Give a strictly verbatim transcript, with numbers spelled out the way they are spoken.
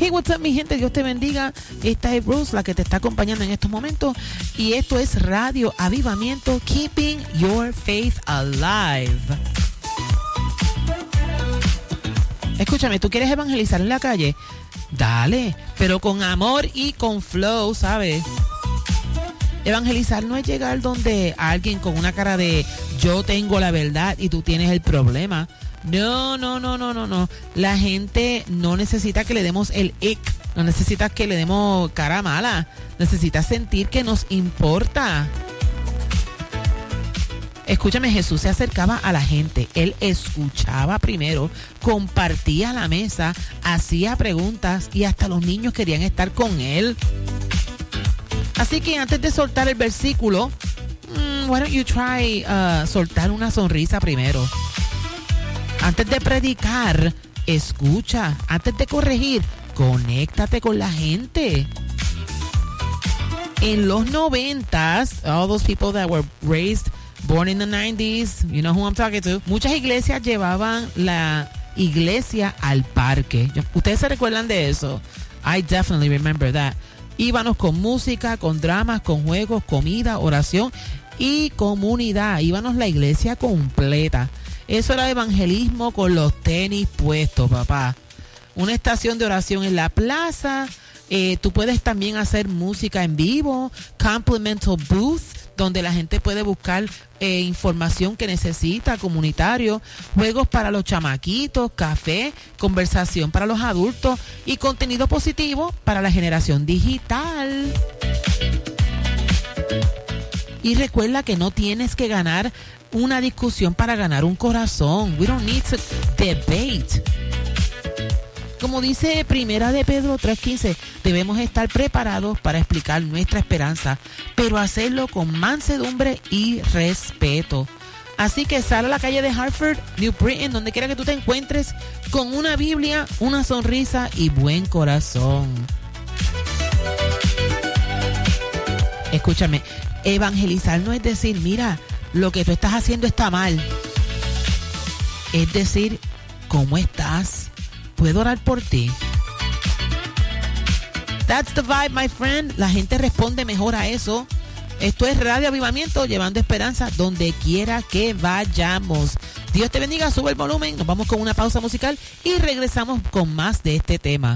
Hey, what's up, mi gente? Dios te bendiga. Esta es Bruce, la que te está acompañando en estos momentos. Y esto es Radio Avivamiento, Keeping Your Faith Alive. Escúchame, ¿tú quieres evangelizar en la calle? Dale, pero con amor y con flow, ¿sabes? Evangelizar no es llegar donde alguien con una cara de yo tengo la verdad y tú tienes el problema. No, no, no, no, no, no. La gente no necesita que le demos el ick. No necesita que le demos cara mala. Necesita sentir que nos importa. Escúchame, Jesús se acercaba a la gente. Él escuchaba primero, compartía la mesa, hacía preguntas y hasta los niños querían estar con él. Así que antes de soltar el versículo, mm, why don't you try uh, soltar una sonrisa primero? Antes de predicar, escucha. Antes de corregir, conéctate con la gente. En los noventas, all those people that were raised, born in the nineties, you know who I'm talking to, muchas iglesias llevaban la iglesia al parque. ¿Ustedes se recuerdan de eso? I definitely remember that. Íbamos con música, con dramas, con juegos, comida, oración y comunidad. Íbamos la iglesia completa. Eso era evangelismo con los tenis puestos, papá. Una estación de oración en la plaza. Eh, tú puedes también hacer música en vivo. Complimental booth, donde la gente puede buscar eh, información que necesita, comunitario. Juegos para los chamaquitos, café, conversación para los adultos y contenido positivo para la generación digital. Y recuerda que no tienes que ganar una discusión para ganar un corazón. We don't need to debate. Como dice Primera de Pedro tres quince, debemos estar preparados para explicar nuestra esperanza, pero hacerlo con mansedumbre y respeto. Así que sal a la calle de Hartford, New Britain, donde quiera que tú te encuentres, con una Biblia, una sonrisa y buen corazón. Escúchame, evangelizar no es decir, mira, lo que tú estás haciendo está mal. Es decir, ¿cómo estás? ¿Puedo orar por ti? That's the vibe, my friend. La gente responde mejor a eso. Esto es Radio Avivamiento, llevando esperanza donde quiera que vayamos. Dios te bendiga, sube el volumen. Nos vamos con una pausa musical y regresamos con más de este tema.